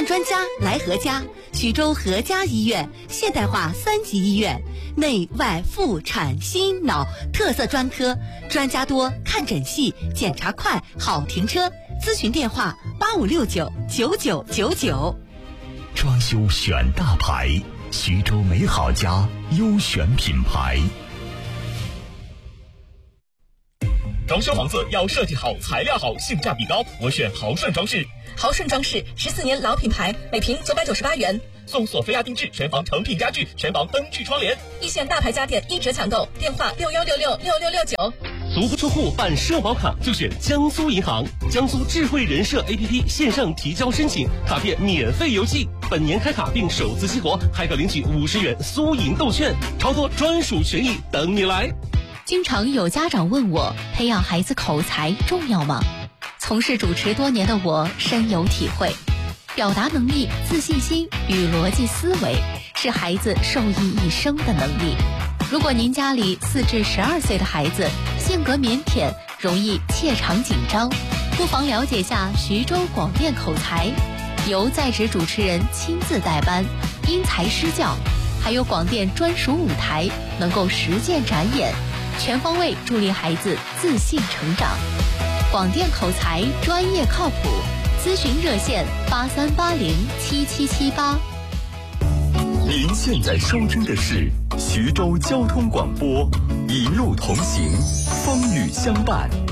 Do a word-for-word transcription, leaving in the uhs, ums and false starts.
看专家来何家，徐州何家医院现代化三级医院，内外妇产心脑特色专科，专家多，看诊细，检查快，好停车。咨询电话八五六九九九九九。 装修选大牌，徐州美好家优选品牌。 装修房子要设计好，材料好，性价比高，我选豪顺装饰。 豪顺装饰十四年老品牌，每平九百九十八元， 送索菲亚定制全房成品家具，全房灯具窗帘， 一线大牌家电一折抢购，电话六幺六六六六六九。 足不出户办社保卡就选江苏银行，江苏智慧人社 A P P 线上提交申请，卡片免费邮寄，本年开卡并首次激活，还可领取五十元苏银豆券，超多专属权益等你来。 经常有家长问我，培养孩子口才重要吗？从事主持多年的我深有体会，表达能力、自信心与逻辑思维是孩子受益一生的能力。如果您家里四至十二岁的孩子性格腼腆，容易怯场紧张，不妨了解下徐州广电口才，由在职主持人亲自带班，因材施教，还有广电专属舞台，能够实践展演，全方位助力孩子自信成长。广电口才专业靠谱，咨询热线八三八零七七七八。 您现在收听的是徐州交通广播，一路同行，风雨相伴。